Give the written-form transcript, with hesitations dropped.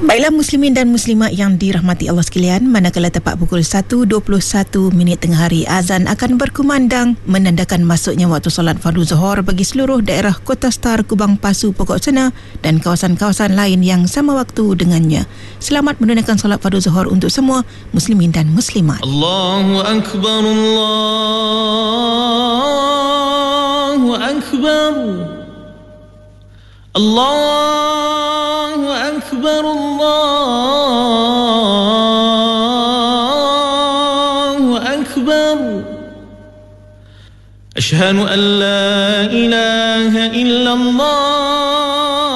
Baiklah muslimin dan muslimat yang dirahmati Allah sekalian, manakala tepat pukul 1.21 tengah hari, azan akan berkumandang menandakan masuknya waktu solat fardu zuhur bagi seluruh daerah Kota Star, Kubang Pasu, Pokok Sena dan kawasan-kawasan lain yang sama waktu dengannya. Selamat menunaikan solat fardu zuhur untuk semua muslimin dan muslimat. Allahu Akbar, Allahu Akbar, Allahu Akbar, Allahu Akbar. Asyhadu an la ilaha illallah